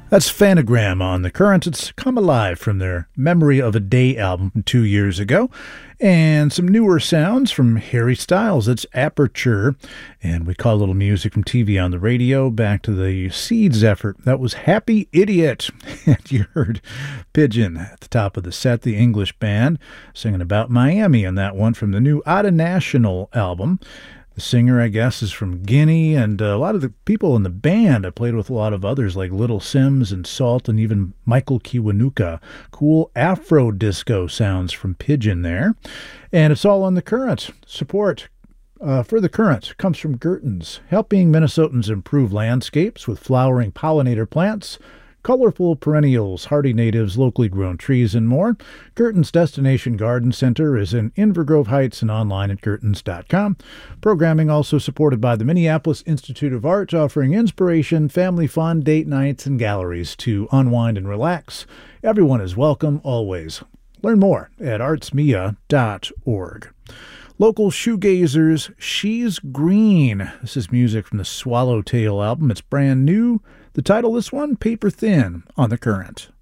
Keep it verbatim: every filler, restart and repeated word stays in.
That's Phanogram on The Current. It's Come Alive from their Memory of a Day album from two years ago. And some newer sounds from Harry Styles. It's Aperture. And we call a little music from T V on the radio back to the Seeds effort. That was Happy Idiot. And you heard Pigeon at the top of the set, the English band, singing about Miami on that one from the new Otta National album. The singer, I guess, is from Guinea, and uh, a lot of the people in the band, I played with a lot of others like Little Sims and Salt and even Michael Kiwanuka. Cool Afro disco sounds from Pigeon there. And it's all on The Current. Support uh, for The Current comes from Gertens, helping Minnesotans improve landscapes with flowering pollinator plants, colorful perennials, hardy natives, locally grown trees, and more. Gertens Destination Garden Center is in Inver Grove Heights and online at gertens dot com. Programming also supported by the Minneapolis Institute of Art, offering inspiration, family fun, date nights, and galleries to unwind and relax. Everyone is welcome always. Learn more at arts mia dot org. Local shoegazers, She's Green. This is music from the Swallowtail album. It's brand new. The title of this one, Paper Thin, on The Current.